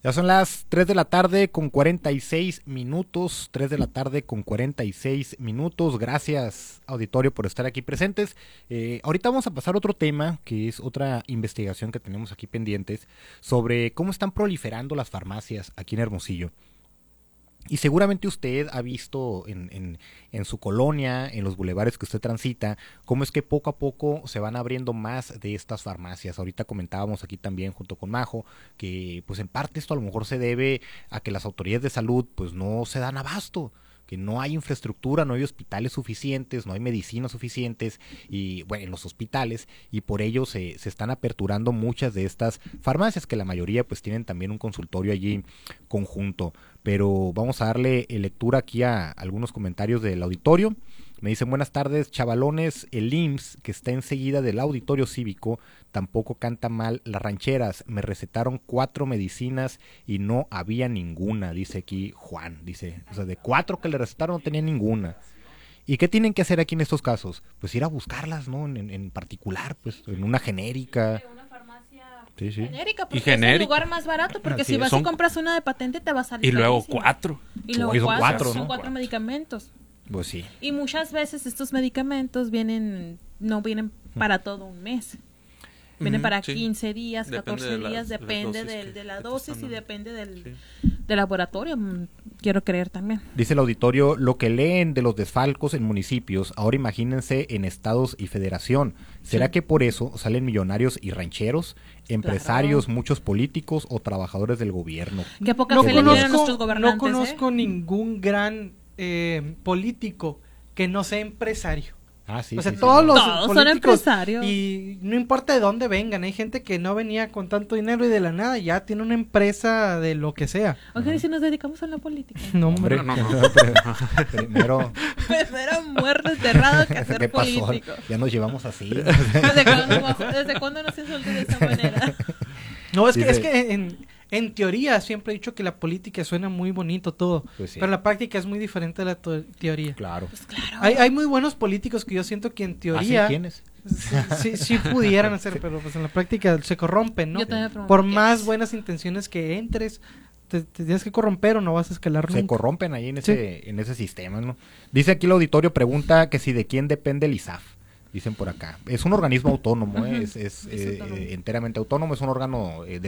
Ya son las 3 de la tarde con 46 minutos, 3 de la tarde con 46 minutos. Gracias, auditorio, por estar aquí presentes. Ahorita vamos a pasar a otro tema, que es otra investigación que tenemos aquí pendientes, sobre cómo están proliferando las farmacias aquí en Hermosillo. Y seguramente usted ha visto en su colonia, en los bulevares que usted transita, cómo es que poco a poco se van abriendo más de estas farmacias. Ahorita comentábamos aquí también junto con Majo que pues en parte esto a lo mejor se debe a que las autoridades de salud pues no se dan abasto, que no hay infraestructura, no hay hospitales suficientes, no hay medicinas suficientes y bueno, en los hospitales, y por ello se están aperturando muchas de estas farmacias, que la mayoría pues tienen también un consultorio allí conjunto. Pero vamos a darle lectura aquí a algunos comentarios del auditorio. Me dicen: buenas tardes, chavalones, el IMSS, que está enseguida del auditorio cívico, tampoco canta mal las rancheras. Me recetaron 4 medicinas y no había ninguna, dice aquí Juan. Dice, o sea, de 4 que le recetaron no tenía ninguna. ¿Y qué tienen que hacer aquí en estos casos? Pues ir a buscarlas, ¿no? En particular, pues en una genérica. Sí, sí. Genérica, porque es el lugar más barato, porque si vas y compras una de patente te va a salir y luego carísimo. 4. Y luego son 4, son ¿no? 4 medicamentos. Pues sí. Y muchas veces estos medicamentos no vienen para todo un mes. Vienen para 15 días, 14 días, depende de la dosis y depende del laboratorio, quiero creer también. Dice el auditorio: lo que leen de los desfalcos en municipios, ahora imagínense en estados y federación. ¿Será que por eso salen millonarios y rancheros, empresarios, muchos políticos o trabajadores del gobierno? Qué poca fe le tienen a nuestros gobernantes. No conozco ningún gran político que no sea empresario. Ah, sí, o sea, sí, todos sí. los Todos son políticos, empresarios. y no importa de dónde vengan, hay gente que no venía con tanto dinero y de la nada ya tiene una empresa de lo que sea. Oigan, ¿y si nos dedicamos a la política? No, hombre. No. Primero, Prefiero muerto enterrado que ser ¿qué pasó? político. Ya nos llevamos así. ¿Desde cuándo nos insulté de esa manera? No, es Dice- que en teoría siempre he dicho que la política suena muy bonito todo, Pues sí. pero la práctica es muy diferente de la teoría. Claro. Pues claro. Hay muy buenos políticos que yo siento que en teoría ¿Ah, sí? ¿Quiénes? sí pudieran hacer, pero pues en la práctica se corrompen, ¿no? Yo también me pregunto, Por ¿quiénes? más buenas intenciones que entres, te tienes que corromper o no vas a escalar Se nunca. corrompen ahí en ese sistema, ¿no? Dice aquí el auditorio, pregunta que si de quién depende el ISAF. Dicen por acá. Es un organismo autónomo, es autónomo. enteramente autónomo, es un órgano